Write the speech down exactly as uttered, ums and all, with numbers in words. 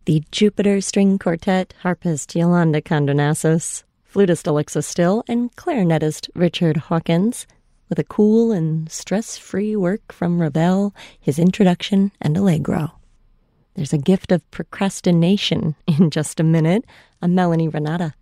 The Jupiter String Quartet, harpist Yolanda Condonassos, flutist Alexa Still, and clarinetist Richard Hawkins, with a cool and stress-free work from Ravel, his introduction and allegro. There's a gift of procrastination in just a minute, a Melanie Renata.